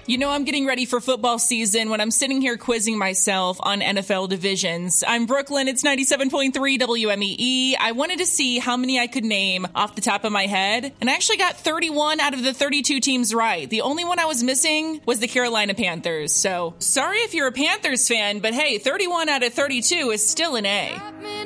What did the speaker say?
You know, I'm getting ready for football season when I'm sitting here quizzing myself on NFL divisions. I'm Brooklyn. It's 97.3 WMEE. I wanted to see how many I could name off the top of my head, and I actually got 31 out of the 32 teams right. The only one I was missing was the Carolina Panthers. So, sorry if you're a Panthers fan, but hey, 31 out of 32 is still an A.